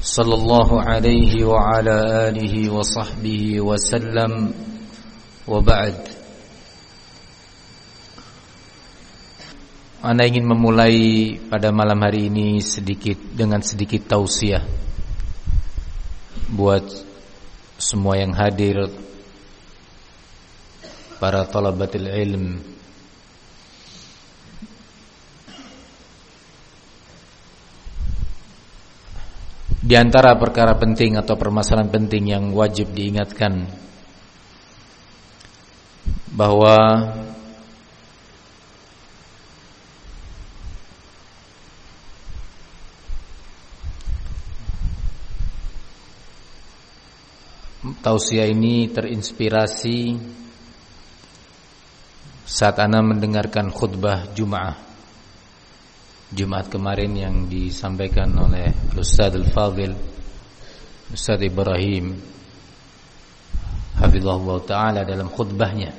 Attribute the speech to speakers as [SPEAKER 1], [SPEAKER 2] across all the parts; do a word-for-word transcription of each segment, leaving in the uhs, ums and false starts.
[SPEAKER 1] sallallahu alaihi wa ala alihi wa sahbihi wa sallam wa ba'd. Ana ingin memulai pada malam hari ini sedikit dengan sedikit tausiah buat semua yang hadir, para talabatul ilm. Di antara perkara penting atau permasalahan penting yang wajib diingatkan bahwa tausiah ini terinspirasi saat ana mendengarkan khutbah Jumat Jumat kemarin yang disampaikan oleh Ustaz Al-Fadhil Ustaz Ibrahim hafizahullah ta'ala dalam khutbahnya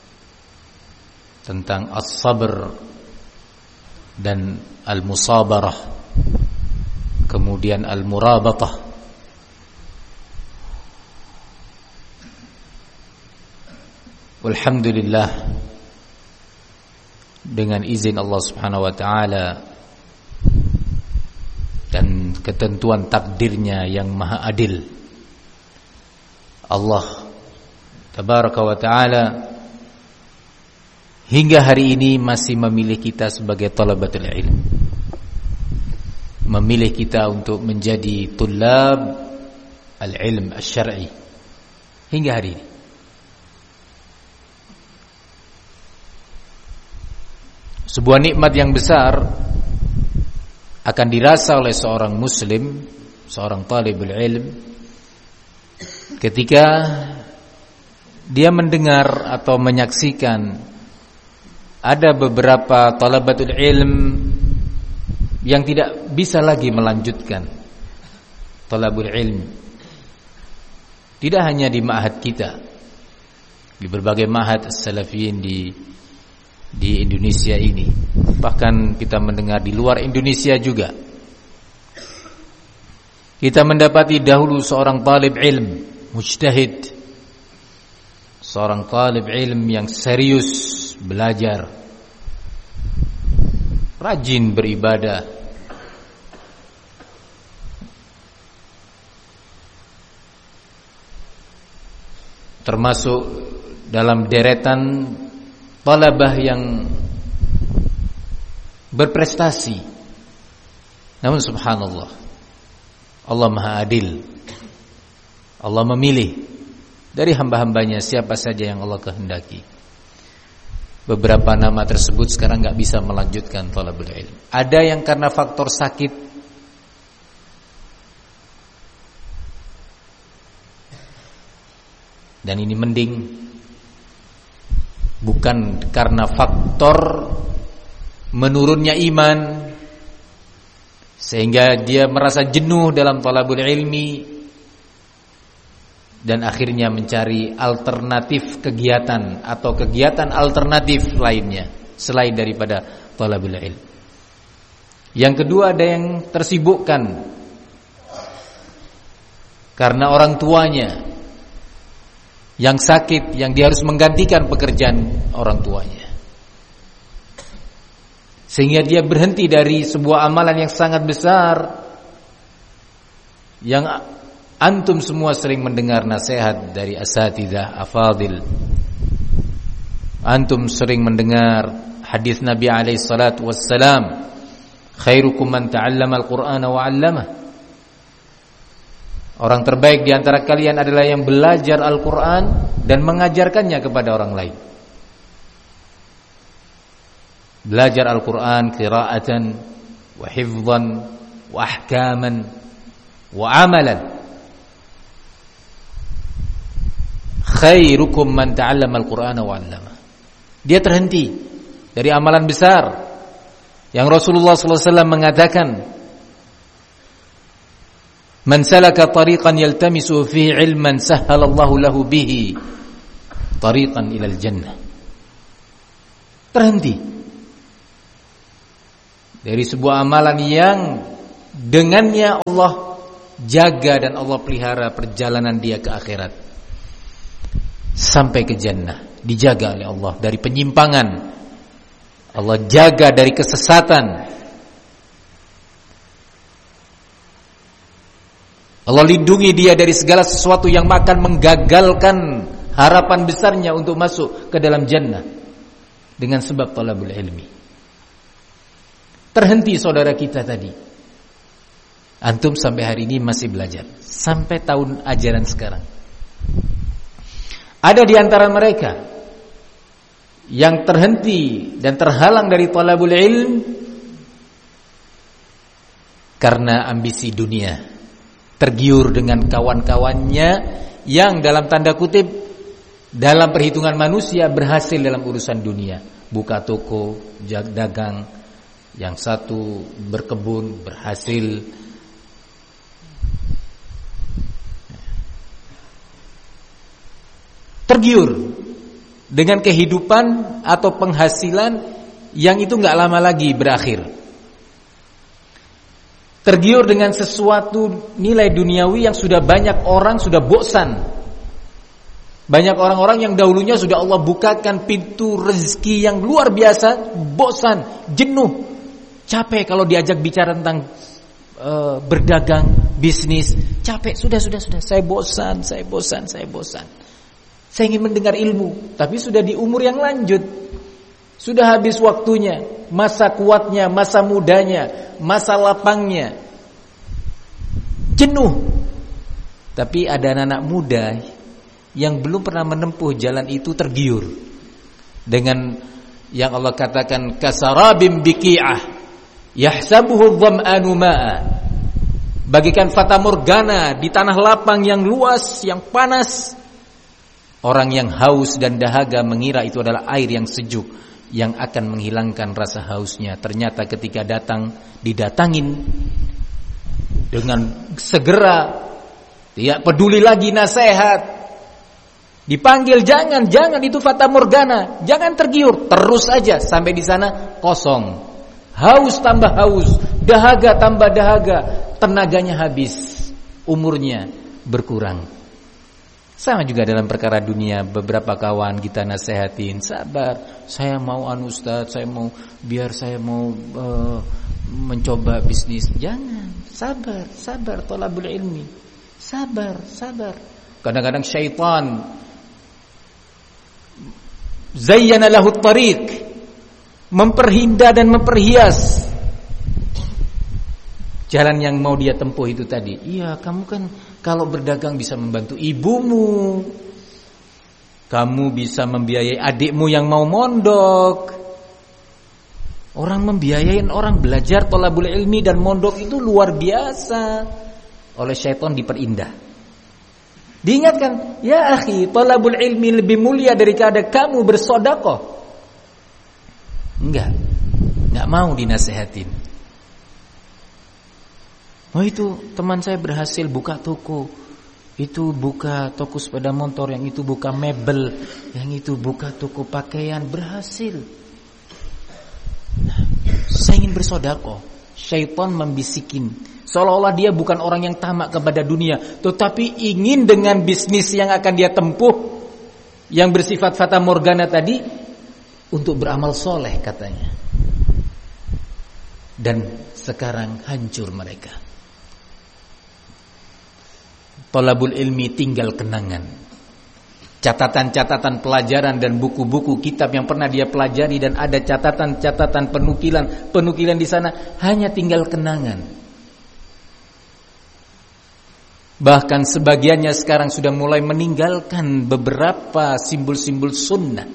[SPEAKER 1] tentang as-sabr dan al-musabarah, kemudian al-murabatah. Alhamdulillah, dengan izin Allah Subhanahu wa ta'ala dan ketentuan takdirnya yang maha adil, Allah Tabaraka wa ta'ala hingga hari ini masih memilih kita sebagai talabatul ilm, memilih kita untuk menjadi tulab al-ilm asy-syar'i hingga hari ini. Sebuah nikmat yang besar akan dirasa oleh seorang muslim, seorang talibul ilm, ketika dia mendengar atau menyaksikan ada beberapa talabatul ilm yang tidak bisa lagi melanjutkan talabul ilm. Tidak hanya di ma'had kita, di berbagai ma'had as-salafiyin di di Indonesia ini, bahkan kita mendengar di luar Indonesia juga. Kita mendapati dahulu seorang talib ilm mujtahid, seorang talib ilm yang serius belajar, rajin beribadah, termasuk dalam deretan talabah yang berprestasi. Namun subhanallah, Allah maha adil. Allah memilih dari hamba-hambanya siapa saja yang Allah kehendaki. Beberapa nama tersebut sekarang gak bisa melanjutkan talabul ilm. Ada yang karena faktor sakit, dan ini mending bukan karena faktor menurunnya iman sehingga dia merasa jenuh dalam talabul ilmi dan akhirnya mencari alternatif kegiatan atau kegiatan alternatif lainnya selain daripada talabul ilm. Yang kedua, ada yang tersibukkan karena orang tuanya yang sakit, yang dia harus menggantikan pekerjaan orang tuanya, sehingga dia berhenti dari sebuah amalan yang sangat besar, yang antum semua sering mendengar nasihat dari asatidzah afadil. Antum sering mendengar hadis Nabi alaihi salatu wassalam, khairukum man ta'allama al-Qur'ana wa 'allamah. Orang terbaik di antara kalian adalah yang belajar Al-Quran dan mengajarkannya kepada orang lain. Belajar Al-Quran qira'atan wa hifdhan wa ahkaman wa amalan. Khairukum man ta'allama Al-Qur'ana wa 'allama. Dia terhenti dari amalan besar yang Rasulullah sallallahu alaihi wasallam mengatakan, man salaka tariqan yaltamisu fihi ilman sahhalallahu lahu bihi tariqan ilal jannah. Terhenti dari sebuah amalan yang dengannya Allah jaga dan Allah pelihara perjalanan dia ke akhirat sampai ke jannah. Dijaga oleh Allah dari penyimpangan, Allah jaga dari kesesatan, Allah lindungi dia dari segala sesuatu yang akan menggagalkan harapan besarnya untuk masuk ke dalam jannah dengan sebab talabul ilmi. Terhenti saudara kita tadi. Antum sampai hari ini masih belajar. Sampai tahun ajaran sekarang. Ada di antara mereka yang terhenti dan terhalang dari talabul ilm karena ambisi dunia. Tergiur dengan kawan-kawannya yang dalam tanda kutip dalam perhitungan manusia berhasil dalam urusan dunia. Buka toko, dagang. Yang satu berkebun, berhasil. Tergiur dengan kehidupan atau penghasilan yang itu gak lama lagi berakhir. Tergiur dengan sesuatu nilai duniawi yang sudah banyak orang sudah bosan. Banyak orang-orang yang dahulunya sudah Allah bukakan pintu rezeki yang luar biasa, bosan, jenuh. Capek kalau diajak bicara tentang uh, berdagang, bisnis. Capek, sudah, sudah, sudah. Saya bosan, saya bosan, saya bosan. Saya ingin mendengar ilmu, tapi sudah di umur yang lanjut. Sudah habis waktunya, masa kuatnya, masa mudanya, masa lapangnya. Jenuh. Tapi ada anak-anak muda yang belum pernah menempuh jalan itu tergiur dengan yang Allah katakan kasarabim biqi'ah yahsabuhu dham'anu ma'a. Bagikan fata morgana di tanah lapang yang luas, yang panas. Orang yang haus dan dahaga mengira itu adalah air yang sejuk yang akan menghilangkan rasa hausnya. Ternyata ketika datang, didatangin dengan segera, tidak peduli lagi nasihat. Dipanggil, jangan, jangan itu fata morgana, jangan tergiur, terus aja sampai di sana kosong. Haus tambah haus, dahaga tambah dahaga, tenaganya habis, umurnya berkurang. Sama juga dalam perkara dunia, beberapa kawan kita nasihatin, sabar, saya mau anu Ustaz, saya mau biar saya mau uh, mencoba bisnis. Jangan, sabar, sabar, thalabul ilmi. Sabar, sabar. Kadang-kadang syaitan zayyana lahu tariq, memperhinda dan memperhias jalan yang mau dia tempuh itu tadi. Iya, kamu kan kalau berdagang bisa membantu ibumu, kamu bisa membiayai adikmu yang mau mondok. Orang membiayain orang belajar thalabul ilmi dan mondok itu luar biasa. Oleh syaitan diperindah. Diingatkan, ya akhi, thalabul ilmi lebih mulia daripada kamu bersedekah. Enggak, enggak mau dinasehatin. Oh itu teman saya berhasil buka toko, itu buka toko sepeda motor, yang itu buka mebel, yang itu buka toko pakaian, berhasil. Nah, saya ingin bersedekah. Syaitan membisikin, seolah-olah dia bukan orang yang tamak kepada dunia, tetapi ingin dengan bisnis yang akan dia tempuh, yang bersifat fata morgana tadi, untuk beramal soleh katanya. Dan sekarang hancur mereka. Thalabul ilmi tinggal kenangan, catatan-catatan pelajaran dan buku-buku kitab yang pernah dia pelajari, dan ada catatan-catatan penukilan penukilan di sana, hanya tinggal kenangan. Bahkan sebagiannya sekarang sudah mulai meninggalkan beberapa simbol-simbol sunnah.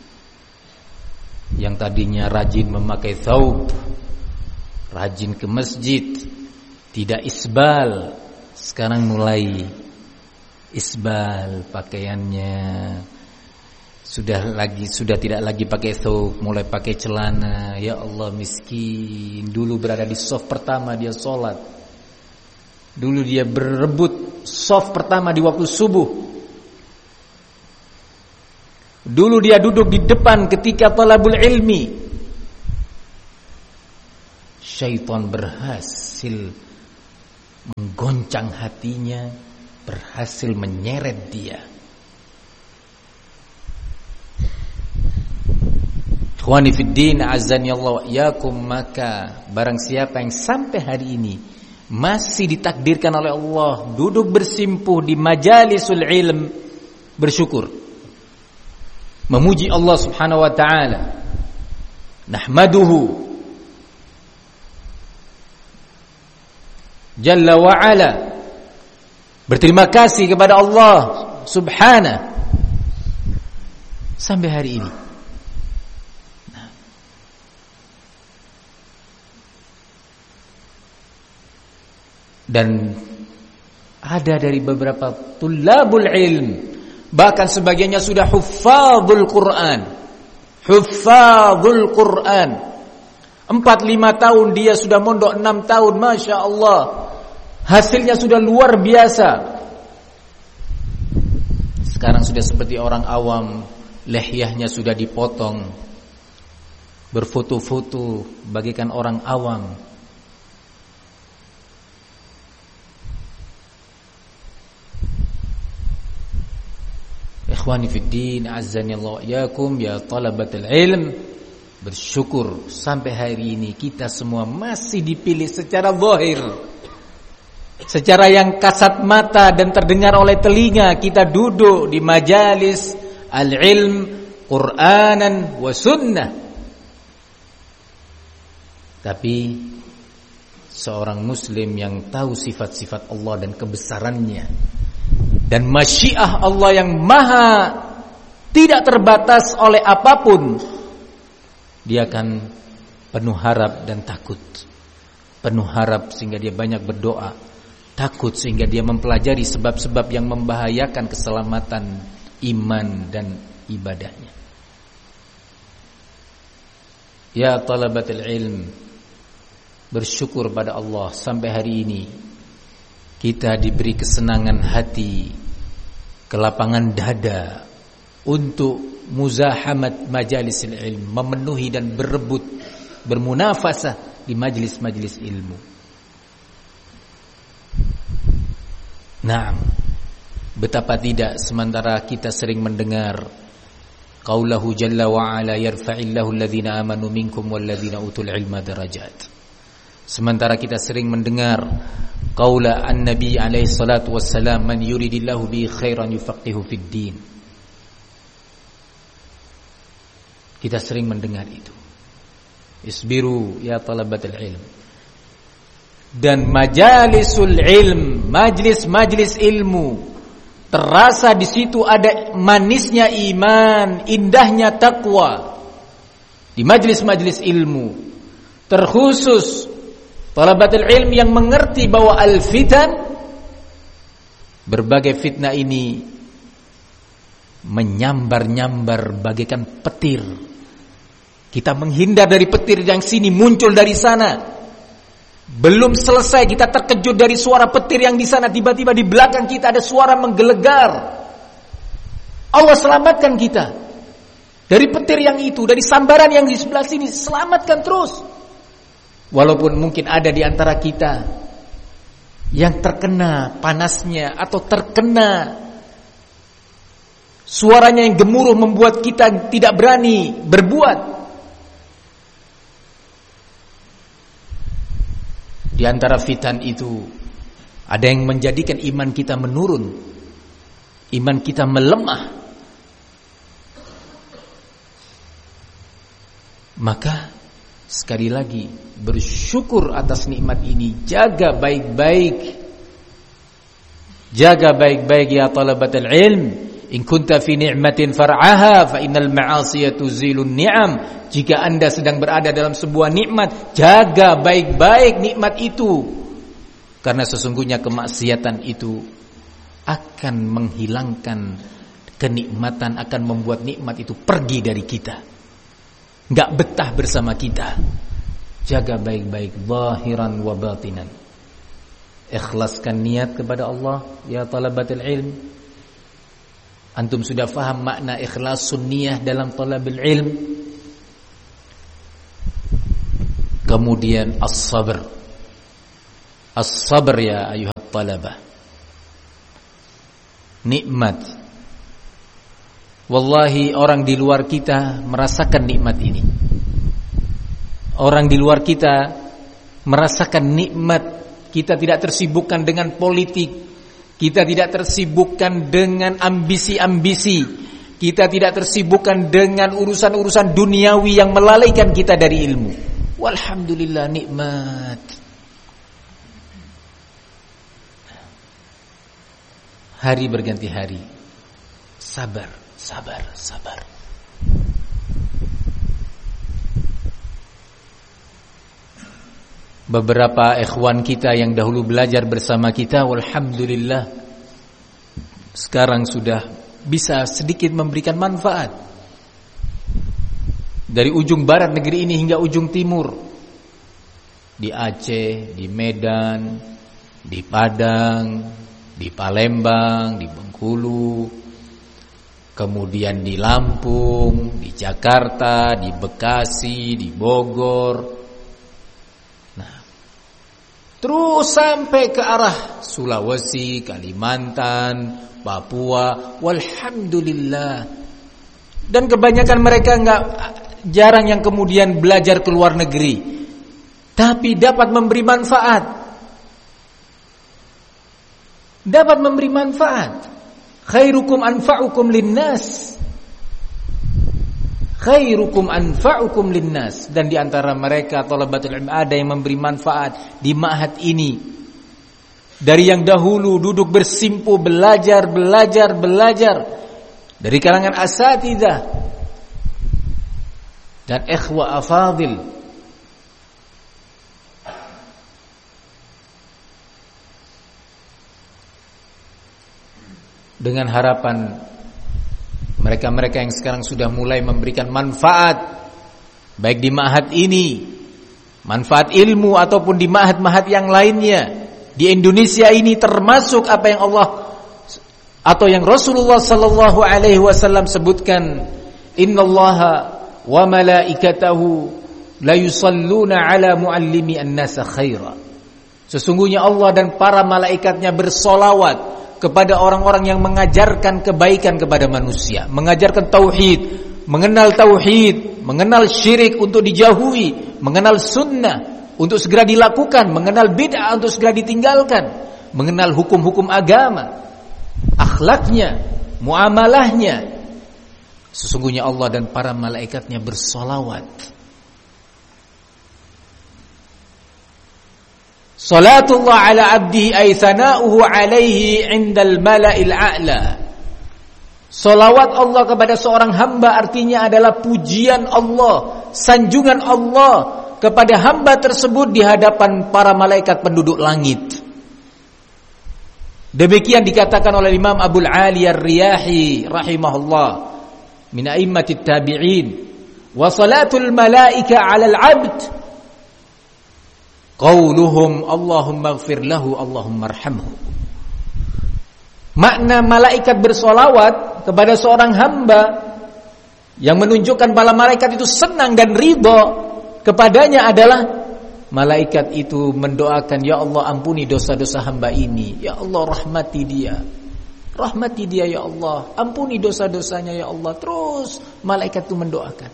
[SPEAKER 1] Yang tadinya rajin memakai thawb, rajin ke masjid, tidak isbal, sekarang mulai isbal pakaiannya. Sudah lagi sudah tidak lagi pakai thawb, mulai pakai celana. Ya Allah, miskin. Dulu berada di shaf pertama dia sholat. Dulu dia berebut shaf pertama di waktu subuh. Dulu dia duduk di depan ketika thalabul ilmi. Syaitan berhasil menggoncang hatinya, berhasil menyeret dia. Ikhwani fiddin, azani Allah wa iyyakum, maka barang siapa yang sampai hari ini masih ditakdirkan oleh Allah duduk bersimpuh di majalisul ilm, bersyukur, memuji Allah Subhanahu wa taala, nahmaduhu jalla wa ala, berterima kasih kepada Allah Subhanahu sampai hari ini. Dan ada dari beberapa tulabul ilm, bahkan sebagiannya sudah huffazul Quran. Huffazul Quran. Empat lima tahun dia sudah mondok, enam tahun, Masya Allah. Hasilnya sudah luar biasa. Sekarang sudah seperti orang awam, lehyahnya sudah dipotong, berfoto-foto bagaikan orang awam. Ikhwani fiddin, azzani Allah wa iyyakum, ya talabatul ilm, bersyukur sampai hari ini kita semua masih dipilih secara zahir, secara yang kasat mata dan terdengar oleh telinga, kita duduk di majalis al-ilm Qur'anan wa sunnah. Tapi seorang muslim yang tahu sifat-sifat Allah dan kebesarannya dan masyiah Allah yang maha tidak terbatas oleh apapun, dia akan penuh harap dan takut. Penuh harap sehingga dia banyak berdoa, takut sehingga dia mempelajari sebab-sebab yang membahayakan keselamatan iman dan ibadahnya. Ya talabatul ilm, bersyukur pada Allah sampai hari ini kita diberi kesenangan hati, kelapangan dada untuk muzahamat majalisil ilm, memenuhi dan berebut, bermunafasah di majlis-majlis ilmu. Naam, betapa tidak sementara kita sering mendengar qaulahu jalla wa ala yarfa'illahu alladhina amanu minkum walladhina utul ilma darajat. Sementara kita sering mendengar qaula an-nabi alaihi salatu wassalam, man yuridillahu bi khairan yufaqihu fid din. Kita sering mendengar itu. Isbiru ya talabatul ilm. Dan majalisul ilm, majlis-majlis ilmu, terasa di situ ada manisnya iman, indahnya takwa. Di majlis-majlis ilmu, terkhusus talabatul ilm yang mengerti bahwa al-fitan, berbagai fitnah ini menyambar-nyambar bagaikan petir. Kita menghindar dari petir yang sini, muncul dari sana. Belum selesai kita terkejut dari suara petir yang di sana, tiba-tiba di belakang kita ada suara menggelegar. Allah selamatkan kita dari petir yang itu, dari sambaran yang di sebelah sini, selamatkan terus. Walaupun mungkin ada di antara kita yang terkena panasnya atau terkena suaranya yang gemuruh membuat kita tidak berani berbuat. Di antara fitan itu ada yang menjadikan iman kita menurun, iman kita melemah. Maka sekali lagi bersyukur atas nikmat ini, jaga baik-baik, jaga baik-baik ya talabatul ilm. In kunta fi ni'matin far'aha fa innal ma'asiya tuzilun ni'am. Jika Anda sedang berada dalam sebuah nikmat, jaga baik-baik nikmat itu, karena sesungguhnya kemaksiatan itu akan menghilangkan kenikmatan, akan membuat nikmat itu pergi dari kita, enggak betah bersama kita. Jaga baik-baik zahiran wa batinan. Ikhlaskan niat kepada Allah ya talabatul ilm. Antum sudah faham makna ikhlas sunniyah dalam talabul ilm. Kemudian as-sabr, As-sabr ya ayuhat talabah. Nikmat. Wallahi orang di luar kita merasakan nikmat ini. Orang di luar kita merasakan nikmat. Kita tidak tersibukkan dengan politik. Kita tidak tersibukkan dengan ambisi-ambisi. Kita tidak tersibukkan dengan urusan-urusan duniawi yang melalaikan kita dari ilmu. Walhamdulillah, nikmat. Hari berganti hari. Sabar, sabar, sabar. Beberapa ikhwan kita yang dahulu belajar bersama kita, walhamdulillah, sekarang sudah bisa sedikit memberikan manfaat. Dari ujung barat negeri ini hingga ujung timur. Di Aceh, di Medan, di Padang, di Palembang, di Bengkulu, kemudian di Lampung, di Jakarta, di Bekasi, di Bogor. Nah, terus sampai ke arah Sulawesi, Kalimantan, Papua, walhamdulillah. Dan kebanyakan mereka enggak, jarang yang kemudian belajar ke luar negeri, tapi dapat memberi manfaat. Dapat memberi manfaat. Khairukum anfa'ukum linnas. Khairukum anfa'ukum linnas. Dan di antara mereka thalabatul ilm ada yang memberi manfaat di ma'had ini. Dari yang dahulu duduk bersimpu belajar, belajar, belajar dari kalangan asatidzah dan ikhwa afadil. Dengan harapan mereka-mereka yang sekarang sudah mulai memberikan manfaat, baik di ma'had ini, manfaat ilmu ataupun di ma'had-ma'had yang lainnya di Indonesia ini, termasuk apa yang Allah atau yang Rasulullah sallallahu alaihi wasallam sebutkan, innallaha wa malaikatahu la yusalluna ala muallimi an-nasa khaira. Sesungguhnya Allah dan para malaikatnya bersolawat kepada orang-orang yang mengajarkan kebaikan kepada manusia, mengajarkan tauhid, mengenal tauhid, mengenal syirik untuk dijauhi, mengenal sunnah untuk segera dilakukan, mengenal bid'ah untuk segera ditinggalkan, mengenal hukum-hukum agama, akhlaknya, muamalahnya. Sesungguhnya Allah dan para malaikatnya bersolawat. Salatullah ala abdihi ay thana'uhu alaihi indal mala'il a'la. Salawat Allah kepada seorang hamba artinya adalah pujian Allah, sanjungan Allah kepada hamba tersebut di hadapan para malaikat penduduk langit. Demikian dikatakan oleh Imam Abul Ali Ar-Riyahi rahimahullah min a'immatit tabi'in. Wa salatul malaika 'alal 'abd qauluhum Allahumma ighfir lahu Allahumma arhamhu. Makna malaikat bersolawat kepada seorang hamba yang menunjukkan para malaikat itu senang dan ridha kepadanya adalah malaikat itu mendoakan, ya Allah ampuni dosa-dosa hamba ini, ya Allah rahmati dia, rahmati dia ya Allah, ampuni dosa-dosanya ya Allah. Terus malaikat itu mendoakan.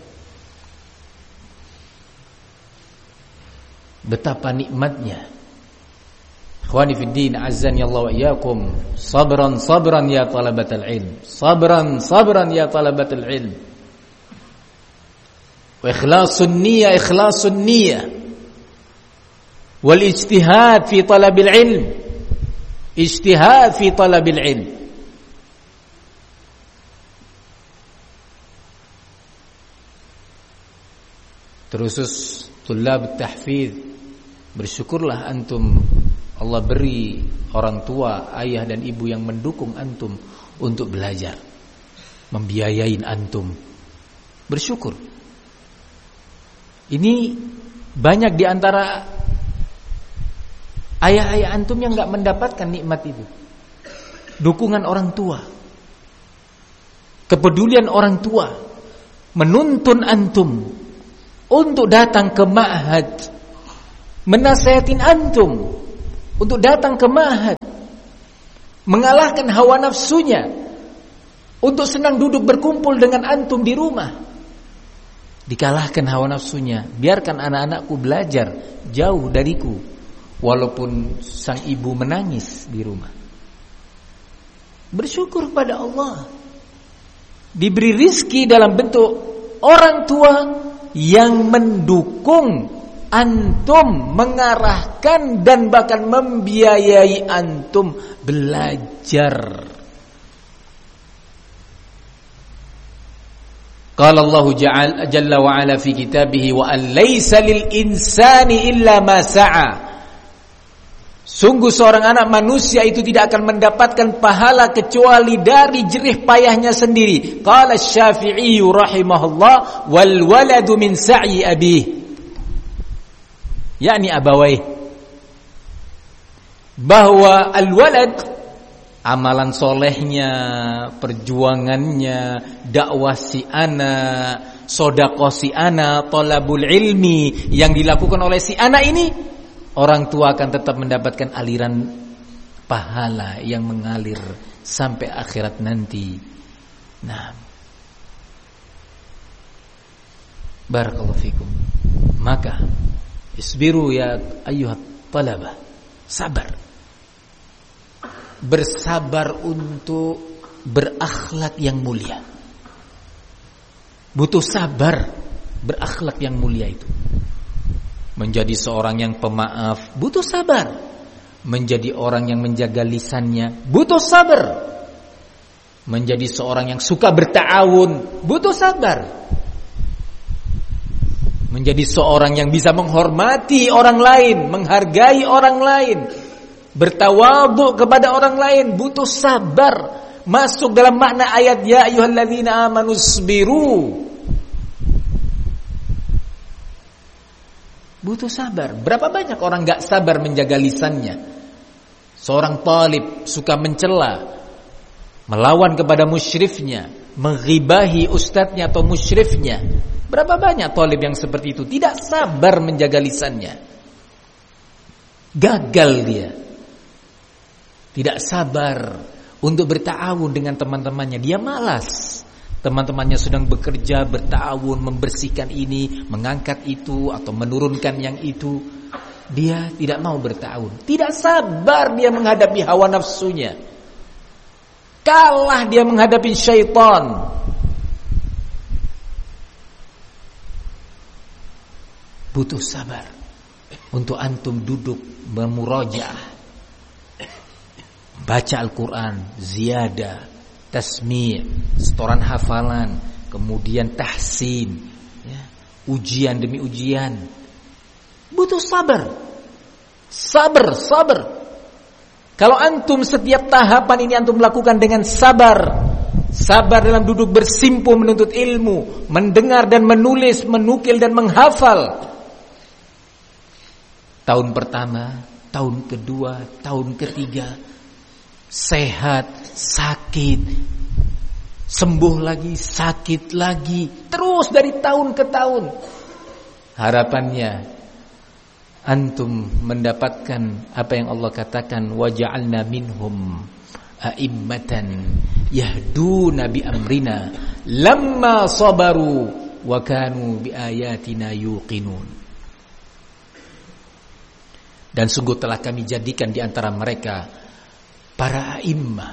[SPEAKER 1] Betapa nikmatnya. Ikhwani fid din, azzani Allah wa iyyakum. Sabran sabran ya talabatal ilm. Sabran sabran ya talabatal ilm. Wa ikhlasun niyyah, ikhlasun niyyah. Wal ijtihad fi talabil ilm. Ijtihad fi talabil ilm. Terusus tulab tahfidz, bersyukurlah antum Allah beri orang tua, ayah dan ibu yang mendukung antum untuk belajar, membiayain antum. Bersyukur. Ini banyak di antara ayah-ayah antum yang enggak mendapatkan nikmat itu. Dukungan orang tua, kepedulian orang tua, menuntun antum untuk datang ke ma'had, menasihatin antum untuk datang ke ma'had, mengalahkan hawa nafsunya, untuk senang duduk berkumpul dengan antum di rumah. Dikalahkan hawa nafsunya, biarkan anak-anakku belajar jauh dariku, walaupun sang ibu menangis di rumah. Bersyukur pada Allah, diberi rizki dalam bentuk orang tua yang mendukung antum, mengarahkan dan bahkan membiayai antum belajar. Qala Allah Jalla wa Ala fi kitabih wa an laysa lil insani illa ma sa'a. Sungguh seorang anak manusia itu tidak akan mendapatkan pahala kecuali dari jerih payahnya sendiri. Qala Asy-Syafi'i rahimahullah wal waladu min sa'i abih. yakni abawai. Bahwa al-walad, amalan solehnya, perjuangannya, dakwah si anak, sedekah si anak, thalabul ilmi yang dilakukan oleh si anak ini, orang tua akan tetap mendapatkan aliran pahala yang mengalir sampai akhirat nanti. Nah, barakallahu fikum. Maka isbiru ya ayyuhat talabah, sabar. Bersabar untuk berakhlak yang mulia. Butuh sabar berakhlak yang mulia itu. Menjadi seorang yang pemaaf, butuh sabar. Menjadi orang yang menjaga lisannya, butuh sabar. Menjadi seorang yang suka berta'awun, butuh sabar. Menjadi seorang yang bisa menghormati orang lain, menghargai orang lain, bertawadhu kepada orang lain, butuh sabar. Masuk dalam makna ayat ya ayyuhalladzina amanu isbiru. Butuh sabar. Berapa banyak orang gak sabar menjaga lisannya. Seorang talib suka mencela, melawan kepada musyrifnya, menghibahi ustadznya atau musyrifnya. Berapa banyak talib yang seperti itu, tidak sabar menjaga lisannya. Gagal dia. Tidak sabar untuk berta'awun dengan teman-temannya. Dia malas. Teman-temannya sedang bekerja, berta'awun, membersihkan ini, mengangkat itu, atau menurunkan yang itu. Dia tidak mau berta'awun. Tidak sabar dia menghadapi hawa nafsunya. Kalah dia menghadapi syaitan. Butuh sabar untuk antum duduk memurajaah, baca Al-Quran, ziyadah, tasmi', setoran hafalan, kemudian tahsin, ya, ujian demi ujian. Butuh sabar. Sabar, sabar. Kalau antum setiap tahapan ini antum lakukan dengan sabar, sabar dalam duduk bersimpuh menuntut ilmu, mendengar dan menulis, menukil dan menghafal. Tahun pertama, tahun kedua, tahun ketiga, sehat, sakit, sembuh lagi, sakit lagi, terus dari tahun ke tahun. Harapannya antum mendapatkan apa yang Allah katakan, waja'alna minhum a'immatan yahduna bi amrina lamma sabaru wa kanu bi ayatina yuqinun. Dan sungguh telah kami jadikan di antara mereka para a'immah,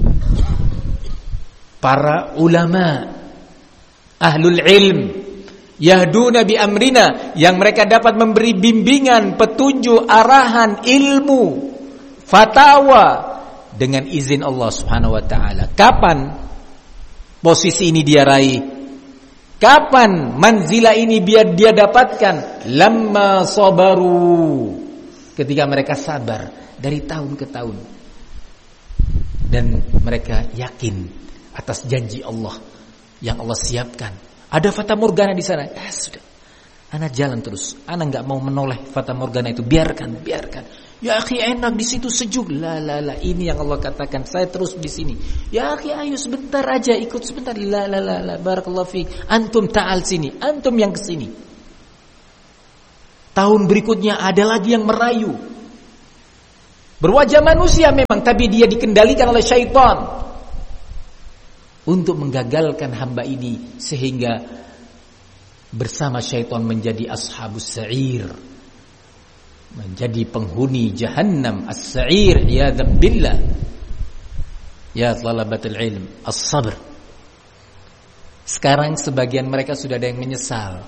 [SPEAKER 1] para ulama, ahlul ilm, yahduna bi amrina, yang mereka dapat memberi bimbingan, petunjuk, arahan, ilmu, fatwa dengan izin Allah Subhanahu wa taala. Kapan posisi ini dia raih? Kapan manzilah ini biar dia dapatkan? Lamma sabaru, ketika mereka sabar dari tahun ke tahun. Dan mereka yakin atas janji Allah yang Allah siapkan. Ada fata morgana di sana. Eh, sudah. Anak jalan terus. Anak nggak mau menoleh fata morgana itu. Biarkan, biarkan. Ya akhi, enak di situ, sejuk. La la la, ini yang Allah katakan. Saya terus di sini. Ya akhi, ayo sebentar aja, ikut sebentar. La la la la, barakallahu fiik. Antum ta'al sini. Antum yang ke sini. Tahun berikutnya ada lagi yang merayu. berwajah manusia memang, tapi dia dikendalikan oleh syaitan untuk menggagalkan hamba ini, sehingga bersama syaitan menjadi ashabus sa'ir, menjadi penghuni jahannam as-sa'ir. Iyadzam billah. Ya talabatul ilm, as-sabr. Sekarang sebagian mereka sudah ada yang menyesal,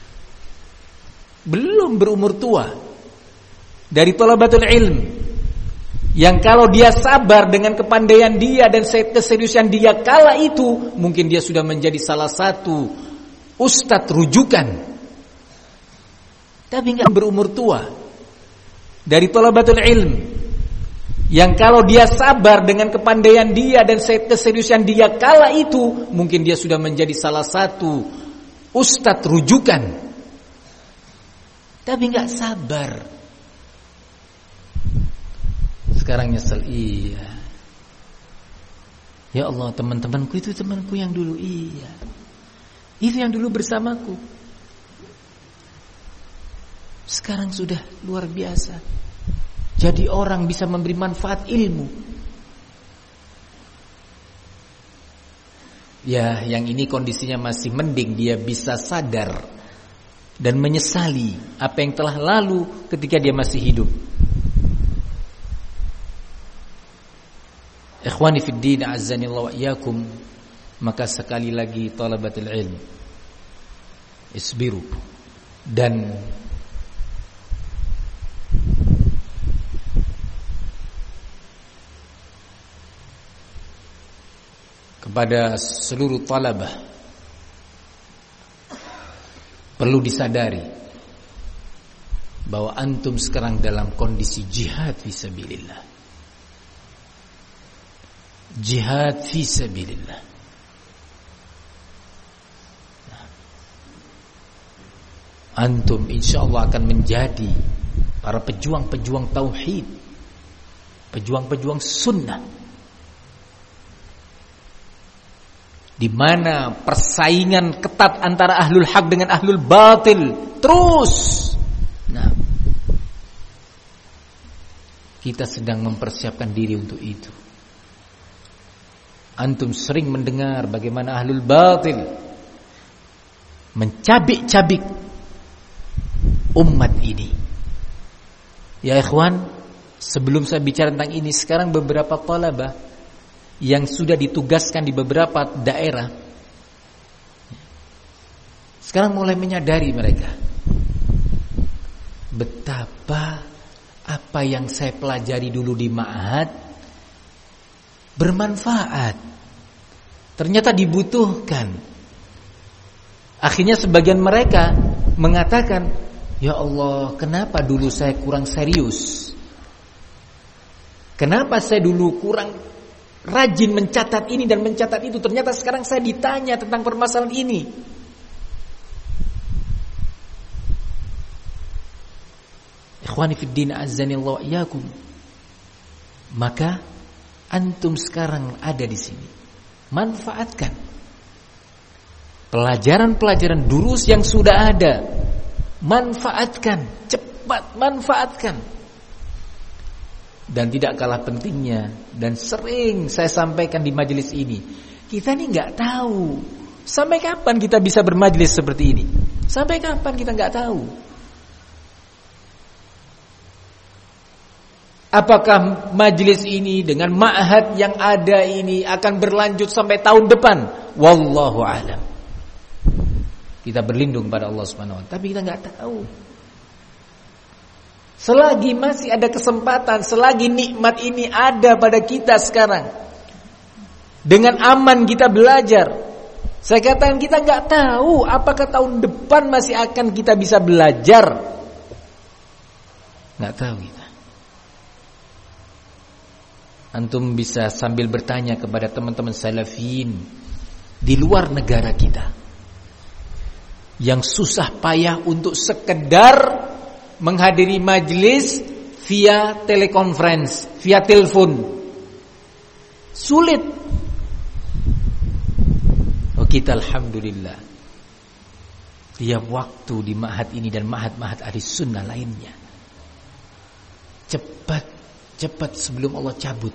[SPEAKER 1] belum berumur tua, dari talabatul ilm, yang kalau dia sabar dengan kepandaian dia dan keseriusan dia kala itu, mungkin dia sudah menjadi salah satu ustadz rujukan. Tapi enggak berumur tua, dari talabatul ilm, yang kalau dia sabar dengan kepandaian dia dan keseriusan dia kala itu, mungkin dia sudah menjadi salah satu ustadz rujukan. Tapi enggak sabar, sekarang nyesel. Iya, ya Allah, teman-temanku itu temanku yang dulu, iya, itu yang dulu bersamaku, sekarang sudah luar biasa. Jadi orang bisa memberi manfaat ilmu. Ya, yang ini kondisinya masih mending, dia bisa sadar dan menyesali apa yang telah lalu ketika dia masih hidup. Ikhwani fid din, azzanillahu wa iyyakum. Maka sekali lagi talabatul ilm, isbiru, dan kepada seluruh talabah perlu disadari bahwa antum sekarang dalam kondisi jihad fisabilillah. Jihad fisabilillah. Antum insyaallah akan menjadi para pejuang-pejuang tauhid, pejuang-pejuang sunnah, di mana persaingan ketat antara ahlul haq dengan ahlul batil terus. Nah, kita sedang mempersiapkan diri untuk itu. Antum sering mendengar bagaimana ahlul batil mencabik-cabik umat ini. Ya ikhwan, sebelum saya bicara tentang ini, sekarang beberapa talabah yang sudah ditugaskan di beberapa daerah sekarang mulai menyadari mereka betapa apa yang saya pelajari dulu di ma'had bermanfaat, ternyata dibutuhkan. Akhirnya sebagian mereka mengatakan, ya Allah, kenapa dulu saya kurang serius, kenapa saya dulu kurang rajin mencatat ini dan mencatat itu. Ternyata sekarang saya ditanya tentang permasalahan ini. Ikhwani fid din, azzanillahu wa iyyakum. Maka antum sekarang ada di sini. Manfaatkan pelajaran-pelajaran durus yang sudah ada. Manfaatkan, cepat manfaatkan. Dan tidak kalah pentingnya, dan sering saya sampaikan di majelis ini, kita ini nggak tahu sampai kapan kita bisa bermajelis seperti ini. Sampai kapan kita nggak tahu. Apakah majelis ini dengan ma'had yang ada ini akan berlanjut sampai tahun depan? Wallahu a'lam. Kita berlindung pada Allah Subhanahu wa taala, tapi kita nggak tahu. Selagi masih ada kesempatan, selagi nikmat ini ada pada kita sekarang, dengan aman kita belajar. Saya katakan kita nggak tahu apakah tahun depan masih akan kita bisa belajar. Nggak tahu kita. Antum bisa sambil bertanya kepada teman-teman salafin di luar negara kita yang susah payah untuk sekedar menghadiri majelis via telekonferensi, via telepon. Sulit. Oh, kita alhamdulillah tiap waktu di ma'had ini dan ma'had-ma'had ahli sunnah lainnya cepat cepat sebelum Allah cabut.